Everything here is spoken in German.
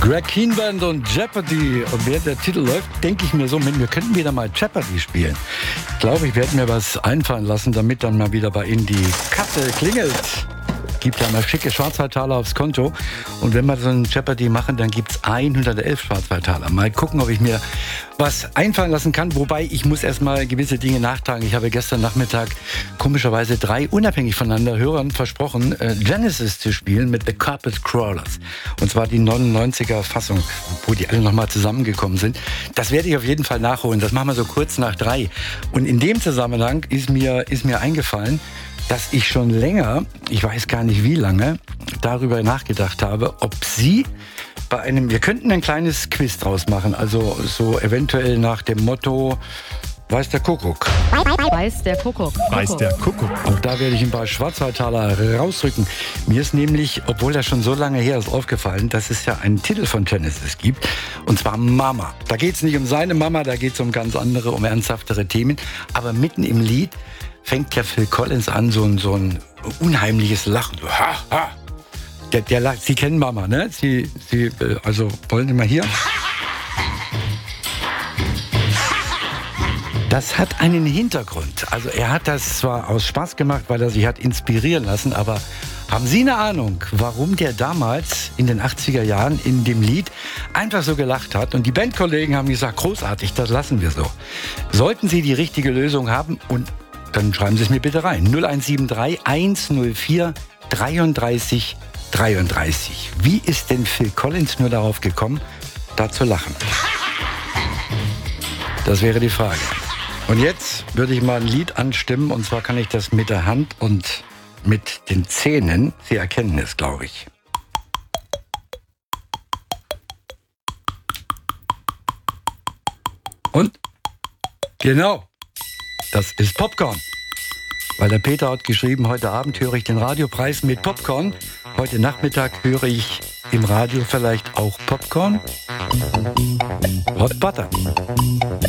Greg Keenband und Jeopardy. Und während der Titel läuft, denke ich mir so, wir könnten wieder mal Jeopardy spielen. Ich glaube, ich werde mir was einfallen lassen, damit dann mal wieder bei Ihnen die Kasse klingelt. Gibt ja mal schicke Schwarzwaldtaler aufs Konto. Und wenn wir so ein Jeopardy machen, dann gibt es 111 Schwarzwaldtaler. Mal gucken, ob ich mir was einfallen lassen kann. Wobei, ich muss erstmal gewisse Dinge nachtragen. Ich habe gestern Nachmittag komischerweise 3 unabhängig voneinander Hörern versprochen, Genesis zu spielen mit The Carpet Crawlers. Und zwar die 99er Fassung, wo die alle nochmal zusammengekommen sind. Das werde ich auf jeden Fall nachholen. Das machen wir so kurz nach 3. Und in dem Zusammenhang ist mir eingefallen, dass ich schon länger, ich weiß gar nicht wie lange, darüber nachgedacht habe, ob Sie wir könnten ein kleines Quiz draus machen, also so eventuell nach dem Motto, weiß der Kuckuck. Weiß der Kuckuck. Weiß der Kuckuck. Und da werde ich ein paar Schwarzwaldtaler rausrücken. Mir ist nämlich, obwohl das schon so lange her ist, aufgefallen, dass es ja einen Titel von Genesis gibt, und zwar Mama. Da geht es nicht um seine Mama, da geht es um ganz andere, um ernsthaftere Themen, aber mitten im Lied fängt ja Phil Collins an, so ein unheimliches Lachen. So, ha, ha. Der lacht. Sie kennen Mama, ne? Also wollen Sie mal hier? Das hat einen Hintergrund. Also er hat das zwar aus Spaß gemacht, weil er sich hat inspirieren lassen, aber haben Sie eine Ahnung, warum der damals in den 80er Jahren in dem Lied einfach so gelacht hat? Und die Bandkollegen haben gesagt, großartig, das lassen wir so. Sollten Sie die richtige Lösung haben, und dann schreiben Sie es mir bitte rein. 0173 104 33 33. Wie ist denn Phil Collins nur darauf gekommen, da zu lachen? Das wäre die Frage. Und jetzt würde ich mal ein Lied anstimmen, und zwar kann ich das mit der Hand und mit den Zähnen. Sie erkennen es, glaube ich. Und? Genau. Das ist Popcorn. Weil der Peter hat geschrieben, heute Abend höre ich den Radiopreis mit Popcorn. Heute Nachmittag höre ich im Radio vielleicht auch Popcorn. Hot Butter.